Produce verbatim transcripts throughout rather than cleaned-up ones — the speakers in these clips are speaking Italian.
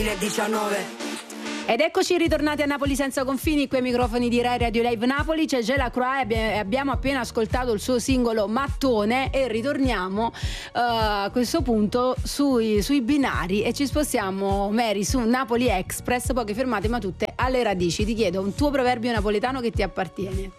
diciannove. Ed eccoci ritornati a Napoli senza confini, qui ai microfoni di Rai Radio Live Napoli. C'è Gelacroix e abbiamo appena ascoltato il suo singolo Mattone e ritorniamo uh, a questo punto sui, sui binari e ci spostiamo, Mary, su Napoli Express, poche fermate ma tutte alle radici. Ti chiedo un tuo proverbio napoletano che ti appartiene.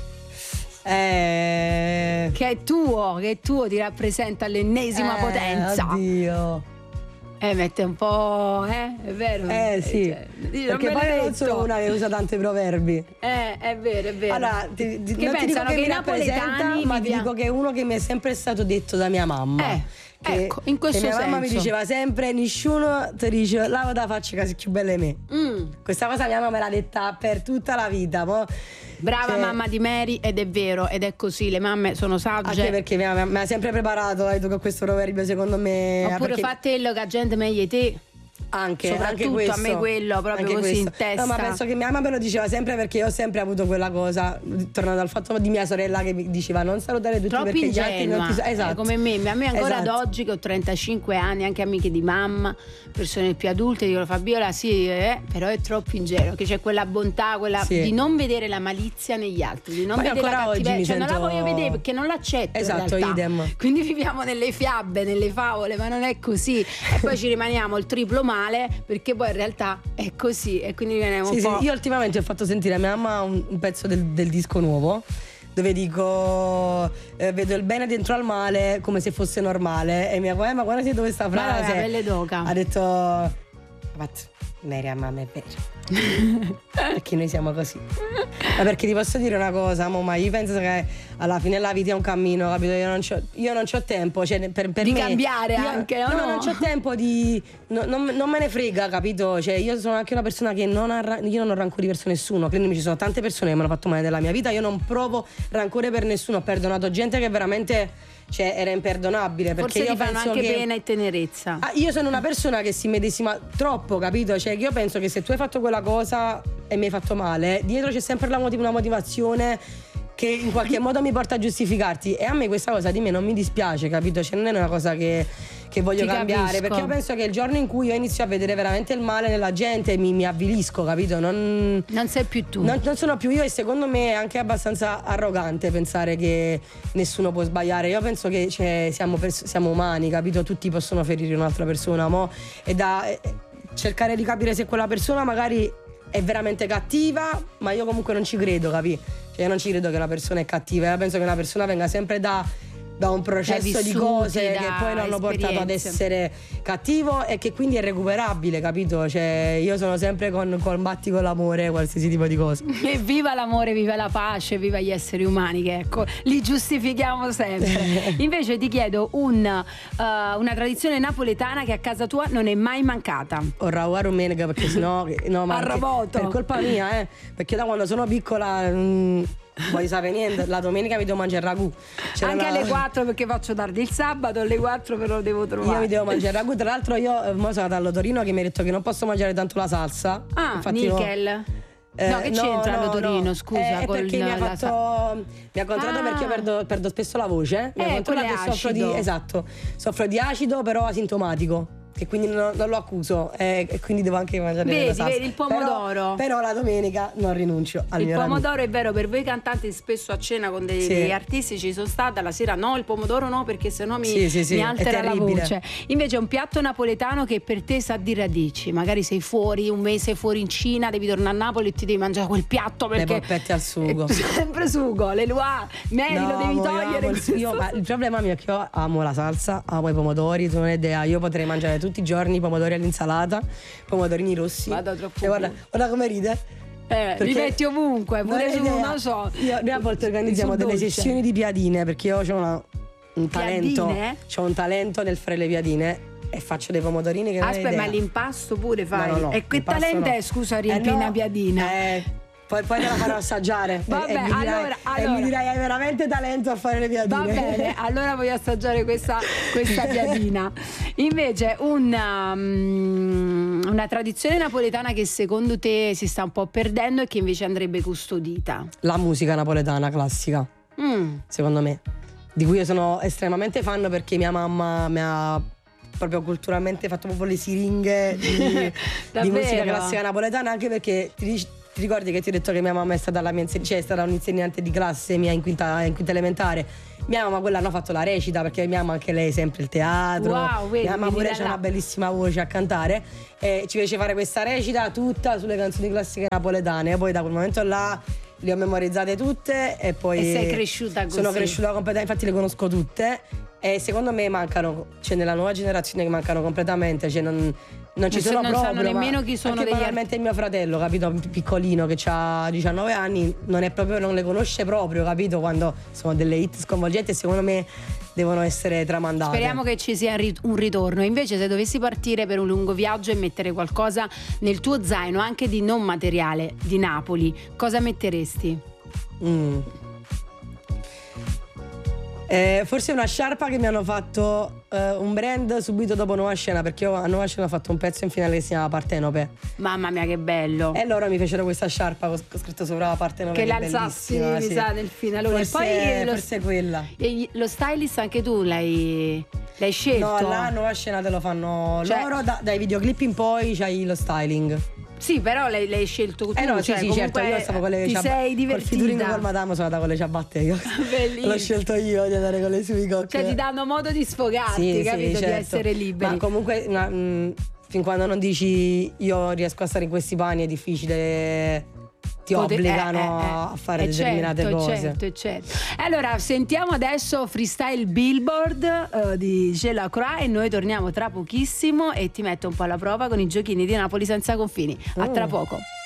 Eh... Che è tuo, che è tuo, ti rappresenta all'ennesima eh, potenza. Oddio. Eh, mette un po', eh, è vero? Eh sì, cioè, perché poi non sono una che usa tanti proverbi. Eh, è vero, è vero. Allora, ti, ti, che non ti dico pensano che che mi i rappresenta, napoletani ma ti via... dico che è uno che mi è sempre stato detto da mia mamma. Eh, che, ecco, in questo che mia senso. mamma mi diceva sempre: nessuno ti dice lava da faccia che sei più bella di me. Mm. Questa cosa mia mamma me l'ha detta per tutta la vita. Mo, Brava cioè, mamma di Mary, ed è vero, ed è così, le mamme sono sagge. Anche perché mi ha, mi ha sempre preparato eh, con questo proverbio, secondo me. Oppure perché... fatelo che la gente meglio di te. Anche, soprattutto anche questo, a me quello proprio anche così questo. in testa. No, ma penso che mia mamma me lo diceva sempre perché io ho sempre avuto quella cosa, tornando al fatto di mia sorella che mi diceva non salutare tutti Troppo perché ingenua, gli altri non ti... Esatto. eh, come me, a me ancora esatto. ad oggi che ho trentacinque anni, anche amiche di mamma, persone più adulte, dicono Fabiola sì, eh, però è troppo ingenuo, che c'è quella bontà, quella sì. di non vedere la malizia negli altri, di non Poi vedere la cattiveria, cioè sento... non la voglio vedere perché non l'accetto. Esatto, in realtà. idem. Quindi viviamo nelle fiabe, nelle favole, ma non è così. E poi ci rimaniamo il triplo male perché poi in realtà è così e quindi rimaniamo sì, un po'. Sì, io ultimamente ho fatto sentire a mia mamma un, un pezzo del, del disco nuovo dove dico eh, vedo il bene dentro al male come se fosse normale e mia mamma, ma guarda dove sta frase, ma la pelle d'oca. Ha detto Mary, a mamma è vero. Perché noi siamo così. Ma perché ti posso dire una cosa, mo, ma io penso che alla fine la vita è un cammino, capito? Io non c'ho, io non c'ho tempo, cioè per, per di me, cambiare io, anche, no, no? no, non c'ho tempo di no, non, non me ne frega, capito? Cioè io sono anche una persona che non ha, io non ho rancore verso nessuno, credimi, ci sono tante persone che mi hanno fatto male nella mia vita, io non provo rancore per nessuno, ho perdonato gente che veramente, cioè, era imperdonabile. Perché forse io ti fanno penso anche che, pena e tenerezza. ah, io sono una persona che si medesima troppo, capito? Cioè io penso che se tu hai fatto quella cosa e mi hai fatto male, dietro c'è sempre la motiv- una motivazione che in qualche modo mi porta a giustificarti, e a me questa cosa di me non mi dispiace, capito? Cioè non è una cosa che, che voglio Ti cambiare, capisco. perché io penso che il giorno in cui io inizio a vedere veramente il male nella gente mi, mi avvilisco, capito? Non, non sei più tu. non, non sono più io, e secondo me è anche abbastanza arrogante pensare che nessuno può sbagliare. Io penso che, cioè, siamo, pers- siamo umani, capito? Tutti possono ferire un'altra persona, mo? E da eh, cercare di capire se quella persona magari è veramente cattiva, ma io comunque non ci credo, capi? Cioè io non ci credo che una persona è cattiva, io penso che una persona venga sempre da, da un processo vissuti, di cose da che poi non hanno portato ad esperienze. essere cattivo e che quindi è recuperabile, capito? Cioè io sono sempre con, con batti con l'amore, qualsiasi tipo di cosa. E viva l'amore, viva la pace, viva gli esseri umani, che ecco, li giustifichiamo sempre. Invece ti chiedo un, uh, una tradizione napoletana che a casa tua non è mai mancata. Ho rauato domenica perché sennò no, ma Arroboto. per colpa mia, eh, perché da quando sono piccola mh, voglio sapere niente, la domenica mi devo mangiare il ragù. C'era Anche una... alle quattro perché faccio tardi il sabato, alle quattro però devo trovare. Io mi devo mangiare il ragù, tra l'altro io eh, mo sono andata all'Otorino che mi ha detto che non posso mangiare tanto la salsa. Ah, infatti nickel. Eh, no, che c'entra l'Otorino, scusa? Eh, col- perché mi ha la- fatto mi ha controllato Ah. perché io perdo, perdo spesso la voce. Mi Eh, ha controllato quello è e soffro di acido. esatto, soffro di acido però asintomatico. E quindi non, non lo accuso eh, e quindi devo anche mangiare Vedi, la salsa. vedi, il pomodoro. Però, però la domenica non rinuncio al Il mio ragù. pomodoro è vero, per voi cantanti spesso a cena con dei, Sì. degli artisti ci sono stata, la sera no, il pomodoro no perché sennò mi, Sì, sì, sì, mi è altera la terribile. voce. Invece un piatto napoletano che per te sa di radici, magari sei fuori, un mese fuori in Cina, devi tornare a Napoli e ti devi mangiare quel piatto perché Le polpette al sugo. sempre sugo, le luà, Mary lo devi amo, io togliere. amo il, questo io, ma il problema mio è che io amo la salsa, amo i pomodori, tu non hai idea, io potrei mangiare tutti i giorni i pomodori all'insalata, pomodorini rossi. Vado troppo Cioè, guarda, guarda come ride. Eh, li Perché metti ovunque, non pure hai su, idea. non so. Io, noi a volte organizziamo Sul delle dolce. sessioni di piadine perché io ho una, un talento, Piadine? ho un talento nel fare le piadine e faccio dei pomodorini che non hai Aspetta, idea. ma l'impasto pure fai? No, no, no, e che l'impasto talento no. è, scusa, Eh, riempi no, una piadina? Eh, poi, poi te la farò assaggiare. Vabbè, e, e mi dirai, allora, e allora. mi dirai hai veramente talento a fare le piadine. Va bene, allora voglio assaggiare questa, questa piadina. Invece una, um, una tradizione napoletana che secondo te si sta un po' perdendo e che invece andrebbe custodita. La musica napoletana classica, Mm. secondo me, di cui io sono estremamente fan perché mia mamma mi ha proprio culturalmente fatto proprio le siringhe di, di musica classica napoletana, anche perché ti, ti ricordi che ti ho detto che mia mamma è stata la mia inseg- cioè è stata un'insegnante di classe mia in quinta, in quinta elementare. Mia mamma quell'anno ha fatto la recita, perché mia mamma anche lei sempre il teatro. Wow, vedi, mia mamma pure c'ha una bellissima voce a cantare e ci fece fare questa recita tutta sulle canzoni classiche napoletane, e poi da quel momento là le ho memorizzate tutte e poi e sei cresciuta così. Sono cresciuta completamente, infatti le conosco tutte e secondo me mancano, cioè nella nuova generazione che mancano completamente, cioè non, non ci non sono non proprio, sanno nemmeno chi sono anche degli banalmente il mio fratello, capito, piccolino che ha diciannove anni, non è proprio, non le conosce proprio, capito, quando sono delle hit sconvolgenti e secondo me devono essere tramandate. Speriamo che ci sia un ritorno. Invece se dovessi partire per un lungo viaggio e mettere qualcosa nel tuo zaino, anche di non materiale, di Napoli, cosa metteresti? Mm. Eh, forse una sciarpa che mi hanno fatto eh, un brand subito dopo Nuova Scena, perché io a Nuova Scena ho fatto un pezzo in finale che si chiama Partenope. Mamma mia che bello. E loro mi fecero questa sciarpa con scritto sopra Partenope, che che l'alzassi, mi sì. sa, nel finale. Forse, e poi lo, forse quella. E lo stylist anche tu l'hai, l'hai scelto? No, là a Nuova Scena te lo fanno cioè, loro, da, dai videoclip in poi c'hai lo styling. Sì, però l'hai, l'hai scelto tu. Eh no, cioè, sì, sì, certo, io stavo con le ti ciabatte. sei divertita. Col featuring col Madame sono andata con le ciabatte io. Bellissimo. L'ho scelto io di andare con le sue cocche. Cioè ti danno modo di sfogarti, sì, capito? Sì, certo. Di essere liberi. Ma comunque una, mh, fin quando non dici io riesco a stare in questi panni è difficile. Ti Pote- obbligano eh, eh, eh. a fare eh, determinate certo, cose. Certo, certo. Allora, sentiamo adesso Freestyle Billboard uh, di Gelacroix e noi torniamo tra pochissimo e ti metto un po' alla prova con i giochini di Napoli senza confini. A tra poco.